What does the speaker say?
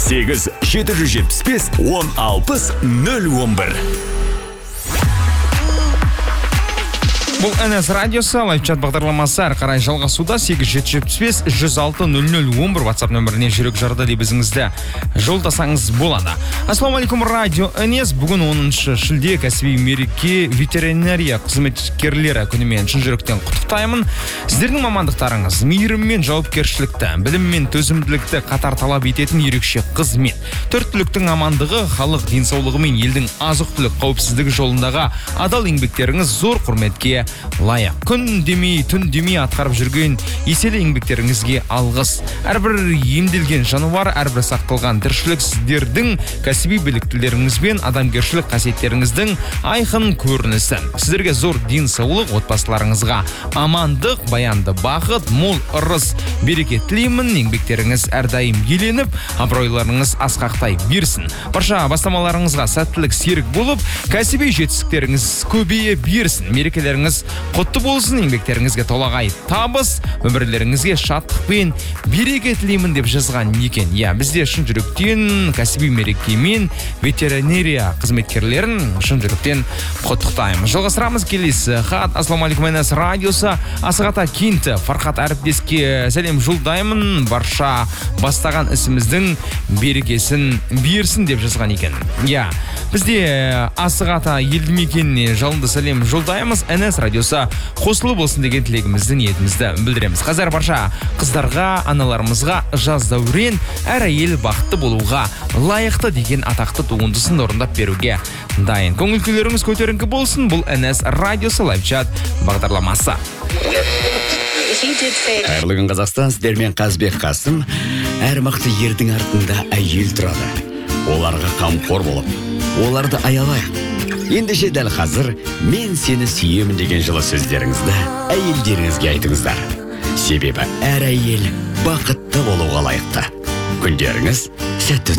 8 775 10 011. Бұл НС радиосы лайфчат бағдарламасы әрі қарай жалғасуда. 8 775 106 0011 WhatsApp нөміріне жүрек жарды лебізіңізді жолдасаңыз болады. Ассалаумалейкум, радио НС. Бүгін 10 шілде кәсіби мереке ветеринария қызметкерлері күнімен шын жүректен құттықтаймын. Сіздердің мамандықтарыңыз мейірім мен жауапкершілікті, білім мен төзімділікті қатар талап ететін ерекше қызмет. Төрт түліктің амандығы, халық денсаулығы мен елдің азық-түлік қауіпсіздігі жолындағы адал еңбектеріңіз зор құрметке лайық. Күн демей, түн демей атқарып жүрген еселі еңбектеріңізге алғыс. Әрбір емделген жануар, әрбір сақталған тіршілік сіздердің кәсіби біліктілеріңіз бен адамгершілік қасиеттеріңіздің айқын көрінісі. Сіздерге зор денсаулық, отбасыларыңызға амандық, баянды бақыт, мол ырыс, береке тілеймін. Еңбектеріңіз әрдайым еленіп, абыройларыңыз асқақтай берсін. Барша бастамаларыңызға сәттілік серік болып, кәсіби жетістіктеріңіз көбейе берсін. Мерекелеріңіз құтты болсын, еңбектеріңізге толағай табыс, өмірлеріңізге шаттық пен береке тілеймін деп жазған екен. Бізде шын жүректен кәсіби мерекемен ветеринария қызметкерлерін шын жүректен құттықтаймыз. Жалғастырамыз. Келесі хат. Ассалаумалейкум, НС радиосы. Асығата Кенті Фархат әріптеске сәлем жолдаймын. Барша бастаған ісіміздің берекесін берсін деп жазған екен. Бізде Асығата елді мекеніне жалынды сәлем жолдаймыз. НС радиосы қосылы болсын деген тілегімізді, ниетімізді білдіреміз. Қазір барша қыздарға, аналарымызға жаз дәурен, әр әйел бақытты болуға лайықты деген атақты туындысын орындап беруге дайын. Көңіл күйлеріңіз көтеріңкі болсын. Бұл НС радиосы лайфчат бағдарламасы. Қайырлы күн, Қазақстан. Сіздермен Қазбек Қасым. Әр мықты ердің артында әйел тұрады. Оларға қамқор болып, оларды аялайық. Ендеше дәл қазір мен сені сүйемін деген жылы сөздеріңізді әйелдеріңізге айтыңыздар. Себебі әр әйел бақытты болуға лайықты. Күндеріңіз сәтті